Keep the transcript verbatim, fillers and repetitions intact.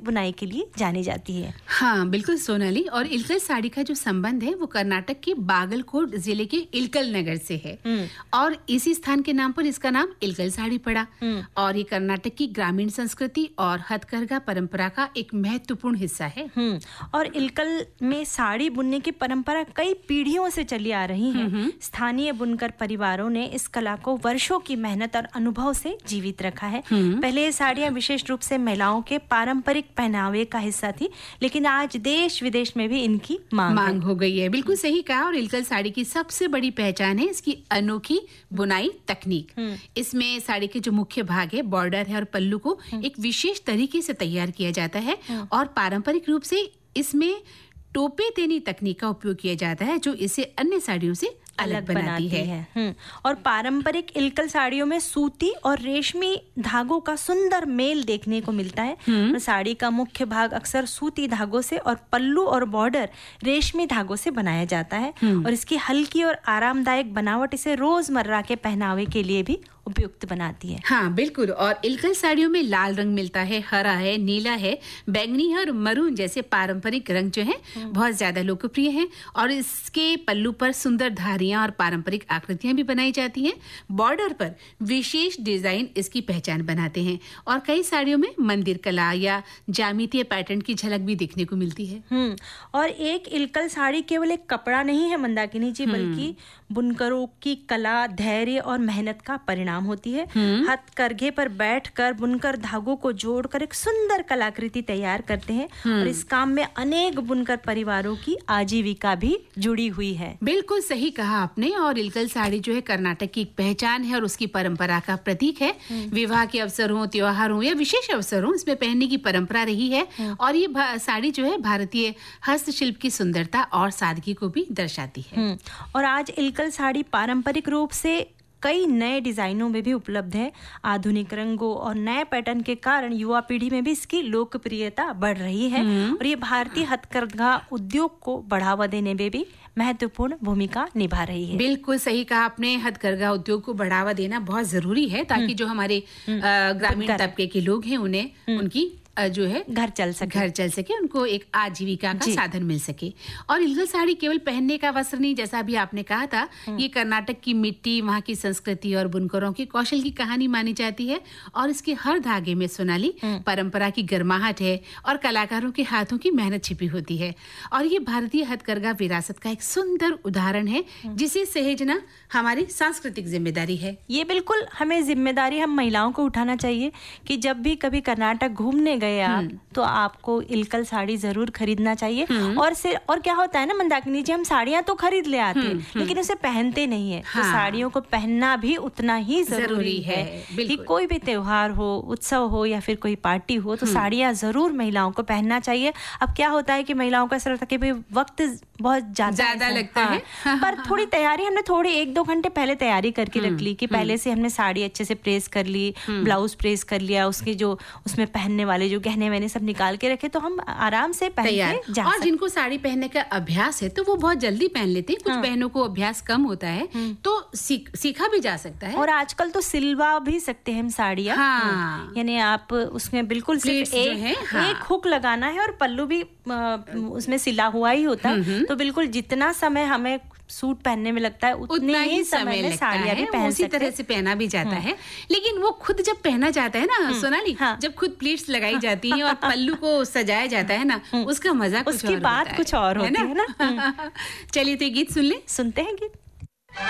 बुनाई के लिए जानी जाती है। हाँ बिल्कुल सोनाली, और इलकल साड़ी का जो संबंध है वो कर्नाटक के बागलकोट जिले के इलकल नगर से है और इसी स्थान के नाम पर इसका नाम इलकल साड़ी पड़ा। और ये कर्नाटक की ग्रामीण संस्कृति और हथकरघा परंपरा का एक महत्वपूर्ण हिस्सा है। और इलकल में साड़ी बुनने की परंपरा कई पीढ़ियों से चली आ रही है। स्थानीय बुनकर परिवारों ने इस कला को वर्षों की मेहनत और अनुभव से जीवित रखा है। पहले ये साड़ियाँ विशेष रूप से महिलाओं के पारंपरिक पहनावे का हिस्सा थी, लेकिन आज देश विदेश में भी इनकी मांग, मांग हो गई है। बिल्कुल सही कहा। और इलकल साड़ी की सबसे बड़ी पहचान है इसकी अनोखी बुनाई तकनीक। इसमें साड़ी के जो मुख्य भाग है, बॉर्डर है और पल्लू को एक विशेष तरीके से तैयार किया जाता है और पारंपरिक रूप से इसमें टोपे तेनी तकनीक का उपयोग किया जाता है जो इसे अन्य साड़ियों से अलग, अलग बनाती, बनाती है, है। और पारंपरिक इलकल साड़ियों में सूती और रेशमी धागों का सुंदर मेल देखने को मिलता है। और साड़ी का मुख्य भाग अक्सर सूती धागों से और पल्लू और बॉर्डर रेशमी धागों से बनाया जाता है और इसकी हल्की और आरामदायक बनावट इसे रोजमर्रा के पहनावे के लिए भी उपयुक्त बनाती है। हाँ बिल्कुल। और इलकल साड़ियों में लाल रंग मिलता है, हरा है, नीला है, बैंगनी है और मरून जैसे पारंपरिक रंग जो है बहुत ज्यादा लोकप्रिय हैं। और इसके पल्लू पर सुंदर धारियां और पारंपरिक आकृतियां भी बनाई जाती हैं। बॉर्डर पर विशेष डिजाइन इसकी पहचान बनाते हैं और कई साड़ियों में मंदिर कला या ज्यामितीय पैटर्न की झलक भी देखने को मिलती है। हम्म और एक इलकल साड़ी केवल एक कपड़ा नहीं है मंदाकिनी जी, बल्कि बुनकरों की कला, धैर्य और मेहनत का परिणाम होती है। हथकरघे पर बैठकर बुनकर धागों को जोड़कर एक सुंदर कलाकृति तैयार करते हैं और इस काम में अनेक बुनकर परिवारों की आजीविका भी जुड़ी हुई है। बिल्कुल सही कहा आपने। और इलकल साड़ी जो है कर्नाटक की एक पहचान है और उसकी परंपरा का प्रतीक है। विवाह के अवसर हो, त्योहार हो या विशेष अवसर हो, इसमें पहनने की परंपरा रही है। और ये साड़ी जो है भारतीय हस्तशिल्प की सुंदरता और सादगी को भी दर्शाती है। और आज इलकल साड़ी पारंपरिक रूप से कई नए डिजाइनों में भी उपलब्ध है। आधुनिक रंगों और नए पैटर्न के कारण युवा पीढ़ी में भी इसकी लोकप्रियता बढ़ रही है और ये भारतीय हथकरघा उद्योग को बढ़ावा देने में भी महत्वपूर्ण भूमिका निभा रही है। बिल्कुल सही कहा आपने। हथकरघा उद्योग को बढ़ावा देना बहुत जरूरी है ताकि जो हमारे ग्रामीण तबके के लोग हैं उन्हें उनकी जो है घर चल सके घर चल सके उनको एक आजीविका का साधन मिल सके। और इलकल साड़ी केवल पहनने का वस्त्र नहीं, जैसा भी आपने कहा था, ये कर्नाटक की मिट्टी, वहाँ की संस्कृति और बुनकरों की कौशल की कहानी मानी जाती है। और इसके हर धागे में सोनाली परंपरा की गर्माहट है और कलाकारों के हाथों की मेहनत छिपी होती है। और ये भारतीय हथकरघा विरासत का एक सुंदर उदाहरण है जिसे सहेजना हमारी सांस्कृतिक जिम्मेदारी है। ये बिल्कुल हमें जिम्मेदारी हम महिलाओं को उठाना चाहिए कि जब भी कभी कर्नाटक घूमने गए आप तो आपको इलकल साड़ी जरूर खरीदना चाहिए। और सिर और क्या होता है ना मंदाकिनी जी, हम साड़ियां तो खरीद ले आते हैं लेकिन उसे पहनते नहीं है। हाँ। तो साड़ियों को पहनना भी उतना ही जरूरी, जरूरी है, है। कि कोई भी त्योहार हो, उत्सव हो या फिर कोई पार्टी हो तो साड़ियां जरूर महिलाओं को पहनना चाहिए। अब क्या होता है कि महिलाओं का ऐसा लगता है कि वक्त बहुत ज्यादा लगता है, हाँ। पर थोड़ी तैयारी हमने थोड़ी एक दो घंटे पहले तैयारी करके रख ली कि पहले से हमने साड़ी अच्छे से प्रेस कर ली, ब्लाउज प्रेस कर लिया, उसके जो उसमें पहनने वाले जो गहने वहने सब निकाल के रखे तो हम आराम से पहन के जा। और जिनको साड़ी पहनने का अभ्यास है तो वो बहुत जल्दी पहन लेते हैं। कुछ हाँ। बहनों को अभ्यास कम होता है तो सीख, सीखा भी जा सकता है। और आजकल तो सिलवा भी सकते हैं हम साड़ियाँ। हाँ। यानी आप उसमें बिल्कुल सिर्फ एक, है, हाँ। एक हुक लगाना है और पल्लू भी उसमें सिला हुआ ही होता है। तो बिल्कुल जितना समय हमें सूट पहनने में लगता है उतने ही समय में साड़ियाँ भी पहन उसी तरह से पहना भी जाता है। लेकिन वो खुद जब पहना जाता है ना सोनाली, हाँ। जब खुद प्लीट्स लगाई जाती हैं और पल्लू को सजाया जाता है ना, उसका मजा कुछ उसकी बात कुछ और होती है ना। चलिए तो गीत सुन ले सुनते हैं गीत।